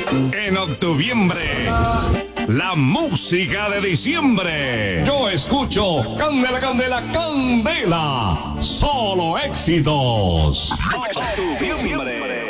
En octuviembre, la música de diciembre. Yo escucho Candela, Candela, Candela. Solo éxitos. Octuviembre.